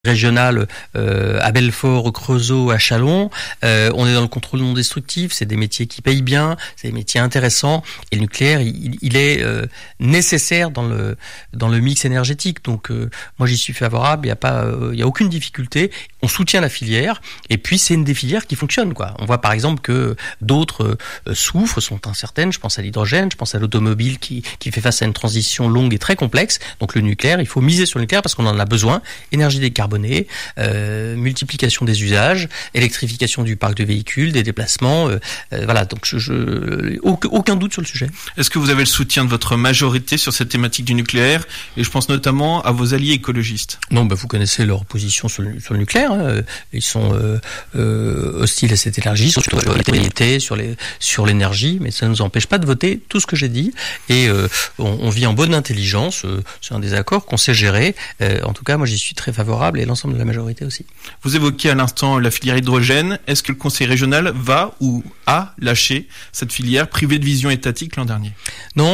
régionale à Belfort, au Creusot, à Châlons. On est dans le contrôle non destructif, c'est des métiers qui payent bien, c'est des métiers intéressants, et le nucléaire, il est nécessaire dans le mix énergétique. Donc moi j'y suis favorable, il y a aucune difficulté. On soutient la filière, et puis c'est une des filières qui fonctionne, quoi. On voit par exemple que d'autres souffrent, sont incertaines. Je pense à l'hydrogène, je pense à l'automobile qui fait face à une transition longue et très complexe. Donc le nucléaire, il faut miser sur le nucléaire parce qu'on en a besoin. Énergie décarbonée, multiplication des usages, électrification du parc de véhicules, des déplacements, voilà. Donc aucun doute sur le sujet. Est-ce que vous avez le soutien de votre majorité sur cette thématique du nucléaire? Et je pense notamment à vos alliés écologistes. Non, vous connaissez leur position sur le nucléaire. Hein. Ils sont hostiles à cette énergie, sur la sobriété, sur l'énergie, mais ça ne nous empêche pas de voter tout ce que j'ai dit. Et on vit en bonne intelligence. C'est un désaccord qu'on sait gérer. En tout cas, moi, j'y suis très favorable, et l'ensemble de la majorité aussi. Vous évoquiez à l'instant la filière hydrogène. Est-ce que le Conseil régional va ou a lâché cette filière privée de vision étatique l'an dernier? Non,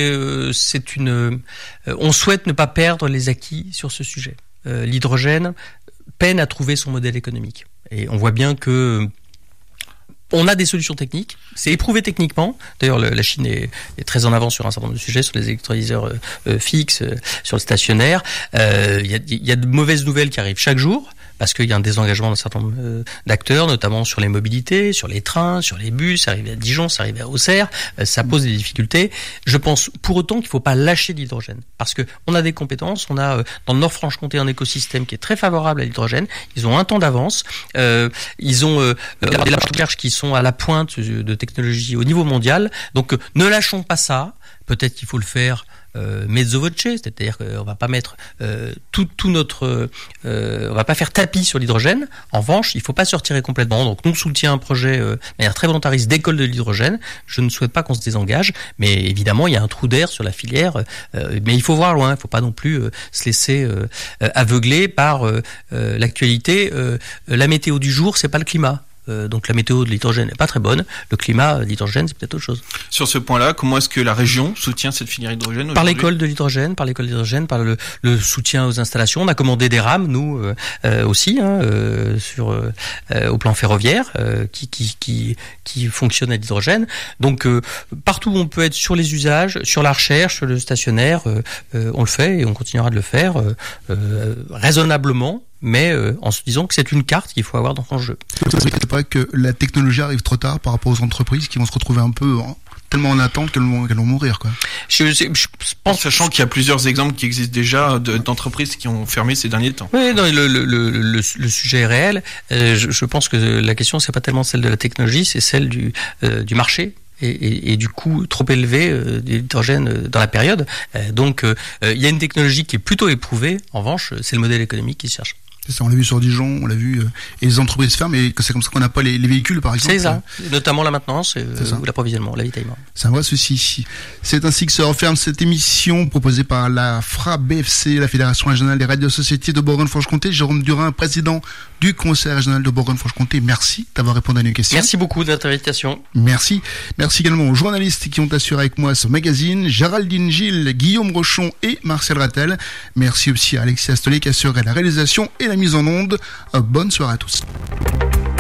on souhaite ne pas perdre les acquis sur ce sujet. L'hydrogène peine à trouver son modèle économique. Et on voit bien que on a des solutions techniques, c'est éprouvé techniquement. D'ailleurs, la Chine est très en avance sur un certain nombre de sujets, sur les électrolyseurs fixes, sur le stationnaire. Il y a de mauvaises nouvelles qui arrivent chaque jour, parce qu'il y a un désengagement d'un certain nombre d'acteurs, notamment sur les mobilités, sur les trains, sur les bus. Ça arrive à Dijon, ça arrive à Auxerre, ça pose des difficultés. Je pense pour autant qu'il ne faut pas lâcher l'hydrogène, parce que on a des compétences, on a dans le Nord-Franche-Comté un écosystème qui est très favorable à l'hydrogène. Ils ont un temps d'avance, ils ont des recherches qui sont à la pointe de technologie au niveau mondial. Donc ne lâchons pas ça. Peut-être qu'il faut le faire mezzo voce, c'est-à-dire qu'on va pas mettre tout notre, on va pas faire tapis sur l'hydrogène. En revanche, il faut pas se retirer complètement. Donc, nous soutient un projet de manière très volontariste d'école de l'hydrogène. Je ne souhaite pas qu'on se désengage, mais évidemment, il y a un trou d'air sur la filière. Mais il faut voir loin. Il faut pas non plus se laisser aveugler par l'actualité. La météo du jour, c'est pas le climat. Donc la météo de l'hydrogène n'est pas très bonne. Le climat de l'hydrogène, c'est peut-être autre chose. Sur ce point-là, comment est-ce que la région soutient cette filière hydrogène Par l'école de l'hydrogène, par le soutien aux installations. On a commandé des rames, nous aussi, au plan ferroviaire, qui fonctionnent à l'hydrogène. Donc partout où on peut être sur les usages, sur la recherche, sur le stationnaire, on le fait, et on continuera de le faire raisonnablement, mais en se disant que c'est une carte qu'il faut avoir dans son jeu. Vous ne pas que la technologie arrive trop tard par rapport aux entreprises qui vont se retrouver un peu tellement en attente qu'elles vont mourir, quoi. Je pense, sachant qu'il y a plusieurs exemples qui existent déjà d'entreprises qui ont fermé ces derniers temps. Oui, non, le sujet est réel. Je pense que la question, c'est pas tellement celle de la technologie, c'est celle du marché. Et du coût trop élevé de l'hydrogène dans la période. Donc il y a une technologie qui est plutôt éprouvée. En revanche, c'est le modèle économique qui se cherche. C'est ça, on l'a vu sur Dijon, on l'a vu, et les entreprises ferment, et que c'est comme ça qu'on n'a pas les véhicules, par exemple. C'est ça, notamment la maintenance, ou l'approvisionnement, l'avitaillement. C'est un vrai souci. C'est ainsi que se referme cette émission proposée par la FRA BFC, la Fédération régionale des radiosociétés de Bourgogne-Franche-Comté. Jérôme Durin, président du Conseil régional de Bourgogne-Franche-Comté. Merci d'avoir répondu à nos questions. Merci beaucoup de votre invitation. Merci. Merci également aux journalistes qui ont assuré avec moi ce magazine, Géraldine Gilles, Guillaume Rochon et Marcel Rattel. Merci aussi à Alexis Astolet qui assurait la réalisation et la mise en onde. Bonne soirée à tous.